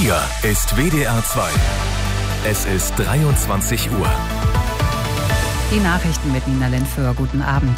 Hier ist WDR 2. Es ist 23 Uhr. Die Nachrichten mit Nina Lindführ. Guten Abend.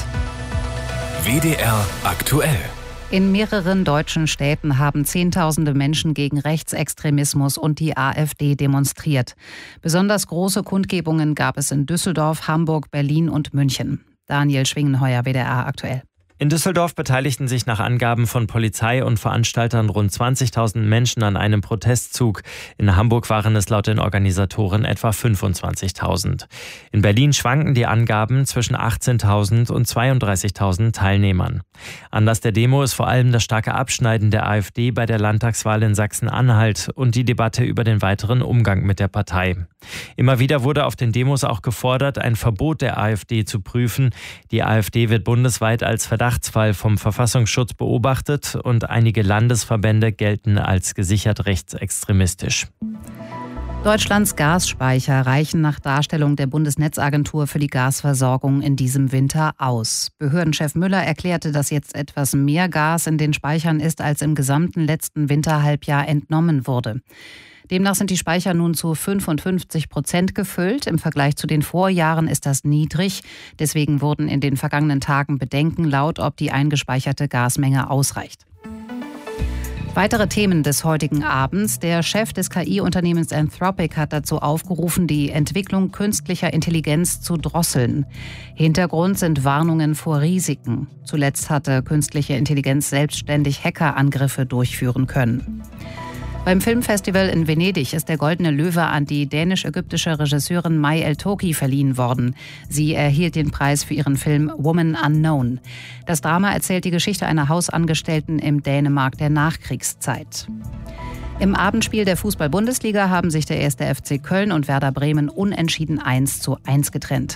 WDR aktuell. In mehreren deutschen Städten haben Zehntausende Menschen gegen Rechtsextremismus und die AfD demonstriert. Besonders große Kundgebungen gab es in Düsseldorf, Hamburg, Berlin und München. Daniel Schwingenheuer, WDR aktuell. In Düsseldorf beteiligten sich nach Angaben von Polizei und Veranstaltern rund 20.000 Menschen an einem Protestzug. In Hamburg waren es laut den Organisatoren etwa 25.000. In Berlin schwanken die Angaben zwischen 18.000 und 32.000 Teilnehmern. Anlass der Demo ist vor allem das starke Abschneiden der AfD bei der Landtagswahl in Sachsen-Anhalt und die Debatte über den weiteren Umgang mit der Partei. Immer wieder wurde auf den Demos auch gefordert, ein Verbot der AfD zu prüfen. Die AfD wird bundesweit als Verdachtsfall vom Verfassungsschutz beobachtet und einige Landesverbände gelten als gesichert rechtsextremistisch. Deutschlands Gasspeicher reichen nach Darstellung der Bundesnetzagentur für die Gasversorgung in diesem Winter aus. Behördenchef Müller erklärte, dass jetzt etwas mehr Gas in den Speichern ist, als im gesamten letzten Winterhalbjahr entnommen wurde. Demnach sind die Speicher nun zu 55% gefüllt. Im Vergleich zu den Vorjahren ist das niedrig. Deswegen wurden in den vergangenen Tagen Bedenken laut, ob die eingespeicherte Gasmenge ausreicht. Weitere Themen des heutigen Abends. Der Chef des KI-Unternehmens Anthropic hat dazu aufgerufen, die Entwicklung künstlicher Intelligenz zu drosseln. Hintergrund sind Warnungen vor Risiken. Zuletzt hatte künstliche Intelligenz selbstständig Hackerangriffe durchführen können. Beim Filmfestival in Venedig ist der Goldene Löwe an die dänisch-ägyptische Regisseurin May El-Toki verliehen worden. Sie erhielt den Preis für ihren Film Woman Unknown. Das Drama erzählt die Geschichte einer Hausangestellten im Dänemark der Nachkriegszeit. Im Abendspiel der Fußball-Bundesliga haben sich der 1. FC Köln und Werder Bremen unentschieden 1:1 getrennt.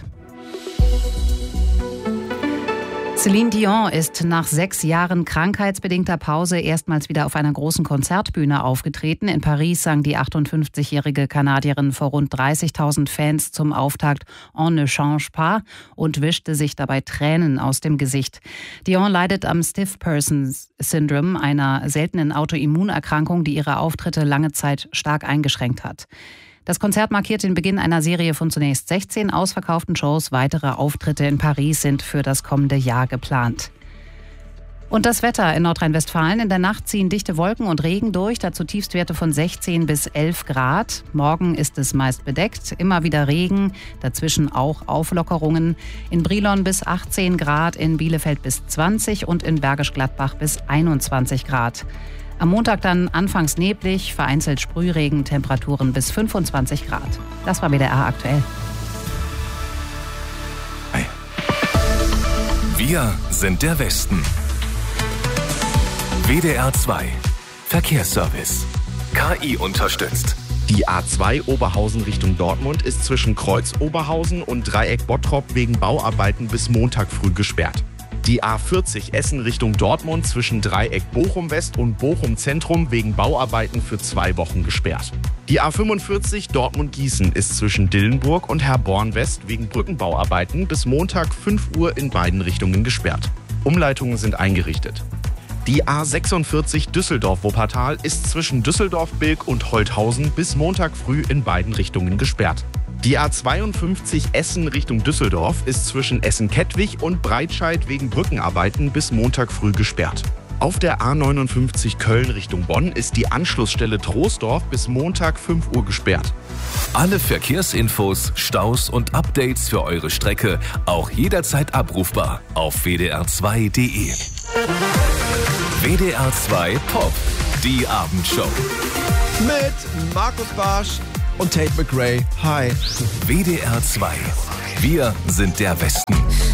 Céline Dion ist nach 6 Jahren krankheitsbedingter Pause erstmals wieder auf einer großen Konzertbühne aufgetreten. In Paris sang die 58-jährige Kanadierin vor rund 30.000 Fans zum Auftakt On ne change pas und wischte sich dabei Tränen aus dem Gesicht. Dion leidet am Stiff Person Syndrome, einer seltenen Autoimmunerkrankung, die ihre Auftritte lange Zeit stark eingeschränkt hat. Das Konzert markiert den Beginn einer Serie von zunächst 16 ausverkauften Shows. Weitere Auftritte in Paris sind für das kommende Jahr geplant. Und das Wetter in Nordrhein-Westfalen. In der Nacht ziehen dichte Wolken und Regen durch, dazu Tiefstwerte von 16 bis 11 Grad. Morgen ist es meist bedeckt, immer wieder Regen, dazwischen auch Auflockerungen. In Brilon bis 18 Grad, in Bielefeld bis 20 und in Bergisch Gladbach bis 21 Grad. Am Montag dann anfangs neblig, vereinzelt Sprühregen, Temperaturen bis 25 Grad. Das war WDR aktuell. Wir sind der Westen. WDR 2. Verkehrsservice. KI unterstützt. Die A2 Oberhausen Richtung Dortmund ist zwischen Kreuz Oberhausen und Dreieck Bottrop wegen Bauarbeiten bis Montag früh gesperrt. Die A40 Essen Richtung Dortmund zwischen Dreieck Bochum West und Bochum Zentrum wegen Bauarbeiten für 2 Wochen gesperrt. Die A45 Dortmund-Gießen ist zwischen Dillenburg und Herborn West wegen Brückenbauarbeiten bis Montag 5 Uhr in beiden Richtungen gesperrt. Umleitungen sind eingerichtet. Die A46 Düsseldorf-Wuppertal ist zwischen Düsseldorf-Bilk und Holthausen bis Montag früh in beiden Richtungen gesperrt. Die A52 Essen Richtung Düsseldorf ist zwischen Essen-Kettwig und Breitscheid wegen Brückenarbeiten bis Montag früh gesperrt. Auf der A59 Köln Richtung Bonn ist die Anschlussstelle Troisdorf bis Montag 5 Uhr gesperrt. Alle Verkehrsinfos, Staus und Updates für eure Strecke auch jederzeit abrufbar auf wdr2.de. WDR 2 Pop, die Abendshow. Mit Markus Barsch und Tate McRae. Hi. WDR 2. Wir sind der Westen.